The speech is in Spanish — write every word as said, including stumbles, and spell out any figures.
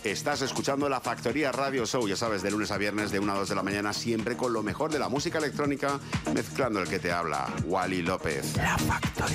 Estás escuchando La Factoría Radio Show, ya sabes, de lunes a viernes de una a dos de la mañana, siempre con lo mejor de la música electrónica, mezclando el que te habla, Wally López. La Factoría.